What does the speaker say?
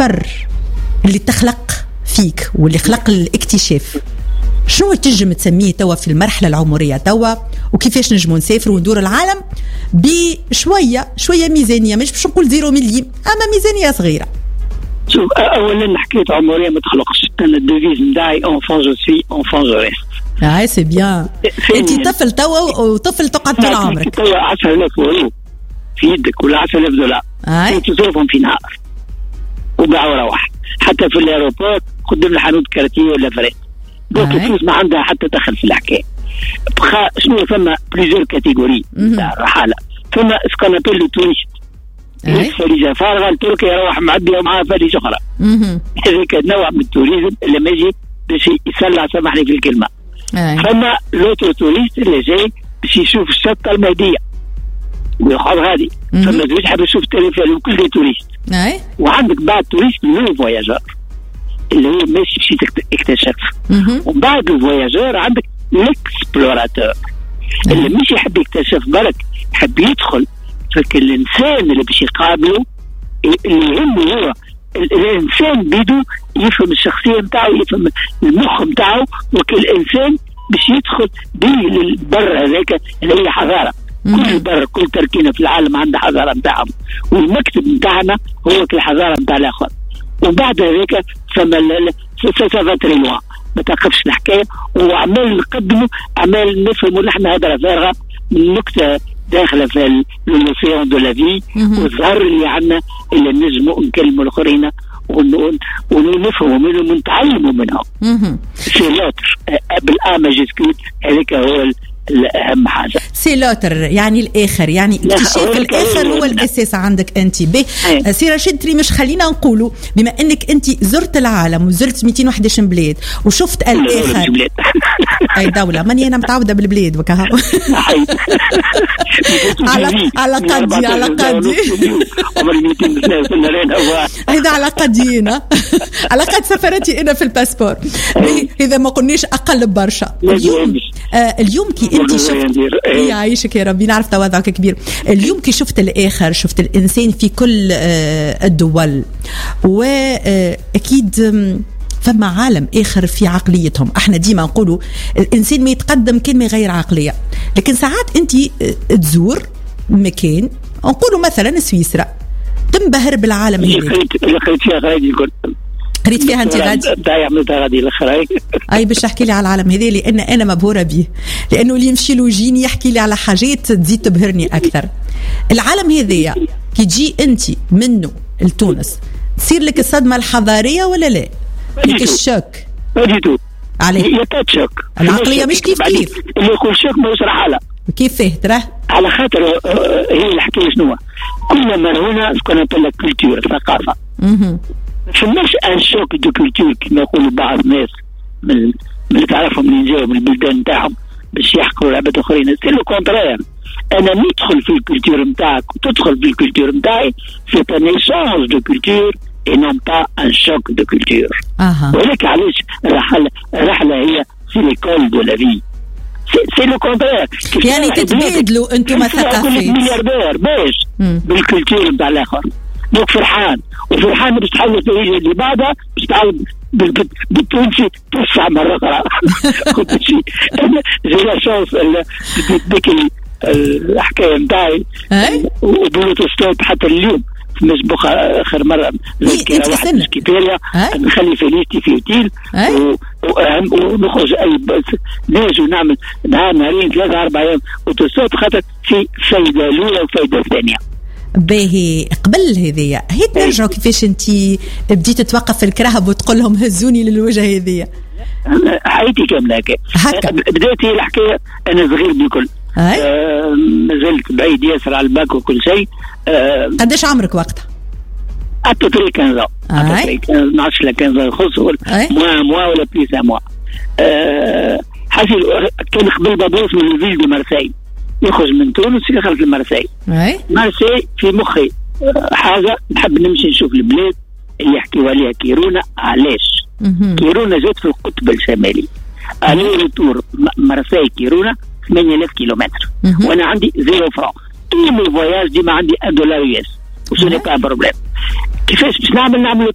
السر اللي تخلق فيك واللي خلق الاكتشاف، شنو تنجم تسميه توا في المرحلة العمرية توا، وكيفاش نجمو نسافر وندور العالم بشوية ميزانية، مش باش نقول 0 مليم أما ميزانية صغيرة؟ شوف، أولا حكاية عمرية ما تخلقش. أنا الديفيز مداعي enfant je suis enfant je reste. سي بيان. أنت طفل توا وطفل تقعد طول عمرك. توا 10,000 يورو في يدك ولا 10,000 دولار تصرفهم في نهار وباع وروح. حتى في الأيروبور قدام الحانوت كارتيه ولا فريق دوك الفلوس ما عندها حتى دخل في الحكاية. شنو فما بليزيور كاتيجوري تاع الرحالة. فما سكانابيل لو توريست فريجة فارغة لتركيا يروح معبية ومعها فريجة أخرى. هذاك نوع من التوريزم اللي ما يجي باش يسلع، سامحني في الكلمة. فما لوتر توريست اللي جاي باش يشوف الشطة المهدية وياخذ هذه. فما زوج حاب يشوف التلفزيون وكل دي توريست. وعندك بعد توريست نو فواياجور اللي هو ماشي باش يكتشف. وبعد الفواياجور عندك الاكسبلوراتور اللي مش يحب يكتشف برك، يحب يدخل فك الانسان اللي باش يقابله. اللي يهمه هو الانسان بيدو يفهم الشخصيه نتاعو، يفهم المخ نتاعو، وكل انسان باش يدخل به للبر هذاك اللي هي حضاره. كل بر كل تركينه في العالم عندها حضاره نتاعهم، والمكتب نتاعنا هو كالحضاره نتاع الاخر. وبعد هذاك فما سافاتريلوا ما تقفش الحكايه، وعمال نقدموا عمال نفهموا نحن هذا فارغه من نكته داخله في لوسيون دو لا في، والظهر اللي عندنا اللي نجموا نكلموا الاخرين ونفهموا منهم ونتعلموا منهم. سي لوتر بالآ ماجيسكول، هذاك هو الأهم حاجة. سي لوتر يعني الآخر، يعني اكتشاف الآخر هو الأساس عندك أنت. سي رشيد تريمش، خلينا نقولوا بما أنك أنت زرت العالم وزرت 211 بلاد وشفت الآخر. أي دولة ماني أنا متعودة بالبلاد وكها. على قدي هذا على قدينا على قد سفرتي أنا في الباسبور. إذا ما قلناش أقل برشا. اليوم كي انت شفت يعيشك يا ربي، نعرف تواضعك كبير. اليوم كي شفت الآخر، شفت الإنسان في كل الدول، وأكيد فما عالم آخر في عقليتهم. احنا ديما نقولوا الإنسان ما يتقدم كان ما يغير عقلية، لكن ساعات انت تزور مكان، نقولوا مثلا سويسرا، تنبهر بالعالم هذا. قريت فيها انت غادي اي باش تحكي لي على العالم هذا، لان انا مبهوره به، لانه اللي يمشي له يجيني يحكي لي على حاجات تزيد تبهرني اكثر. العالم هذايا كي تجي انت منه لتونس تصير لك الصدمه الحضاريه ولا لا؟ لك الشوك عليه يتشوك العقليه مش كيف اللي يقول شوك ما يصرح على كيفاه ترى على خاطر هي الحكايه شنو كل ما هنا سكون ابل كولتور ثقافه. فماش ان شوك دو كولتور كما يقولوا بعض الناس من اللي تعرفهم من جاوا من البلدان نتاعهم باش يحكوا لعبة اخرين. سي لو كونترير، انا ندخل في الكولتور نتاعك وتدخل في الكولتور نتاعي، سي ان ايشانج دو كولتور et non pas un choc de culture. ولك علاش الرحلة هي c'est l'école de la vie. c'est le contraire. يعني تتبادلوا انتم ثقافات. ملياردير باش بالكولتور نتاع الاخر. دوك فرحان باش تحول التوجيه اللي بعدها باش تعاود بالتونسي 9 مرات اخرى. كنت شيء جي لا شانس ديك الحكايه نتاعي وبلوتو ستوب حتى اليوم مسبوق اخر مره ذكرى واحد سكيبيريا نخلي فيليتي في اوتيل ونخرج اي ناجي نعمل نهارين 3 4 ايام وتوصل خاطر في فايده الاولى وفايده ثانيه. باهي قبل هذيا هيت نرجعوا كيفاش انت بديت توقف الكرهب وتقول لهم هزوني للوجه هذيا؟ حياتي كامله هكا بدات هي الحكايه انا صغير بكل مازلت بعيد ياسر على الباك وكل شيء. قداش عمرك وقتها؟ ابري 15 12 ل 15 خص موا ولا بليس موا. حاسس كان قبل بابوس من الفيل دو مارسي يخرج من تونس يدخل في مارسي. مارسي في مخي حاجه نحب نمشي نشوف البلاد اللي يحكيوا عليها كيرونا. علاش؟ كيرونا جات في القطب الشمالي الي ريتور مارسي كيرونا 8000 كيلومتر وانا عندي 0 فرنك. طول الفواياج ديما عندي $1 US وسوني با بروبليم. كيفاش باش نعمل